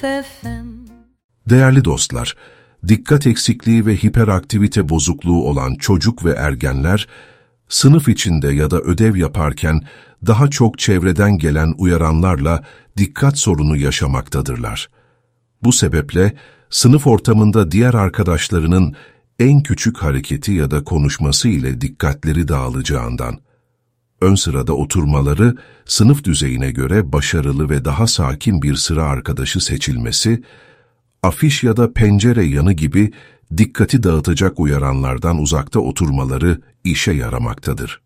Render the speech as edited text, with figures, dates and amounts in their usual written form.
FM. Değerli dostlar, dikkat eksikliği ve hiperaktivite bozukluğu olan çocuk ve ergenler, sınıf içinde ya da ödev yaparken daha çok çevreden gelen uyaranlarla dikkat sorunu yaşamaktadırlar. Bu sebeple sınıf ortamında diğer arkadaşlarının en küçük hareketi ya da konuşması ile dikkatleri dağılacağından, ön sırada oturmaları, sınıf düzeyine göre başarılı ve daha sakin bir sıra arkadaşı seçilmesi, afiş ya da pencere yanı gibi dikkati dağıtacak uyaranlardan uzakta oturmaları işe yaramaktadır.